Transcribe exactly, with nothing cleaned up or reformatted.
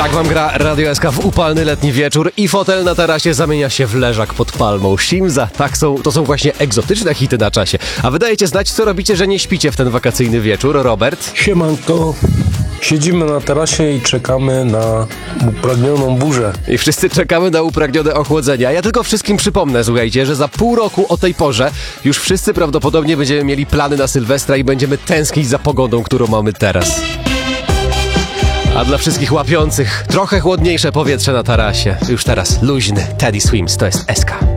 Tak wam gra Radio S K w upalny letni wieczór i fotel na tarasie zamienia się w leżak pod palmą. Shimza, tak są, to są właśnie egzotyczne hity na czasie. A wydajecie znać, co robicie, że nie śpicie w ten wakacyjny wieczór, Robert? Siemanko, siedzimy na tarasie i czekamy na upragnioną burzę. I wszyscy czekamy na upragnione ochłodzenia. Ja tylko wszystkim przypomnę, słuchajcie, że za pół roku o tej porze już wszyscy prawdopodobnie będziemy mieli plany na Sylwestra i będziemy tęsknić za pogodą, którą mamy teraz. A dla wszystkich łapiących trochę chłodniejsze powietrze na tarasie. Już teraz luźny Teddy Swims, to jest S K.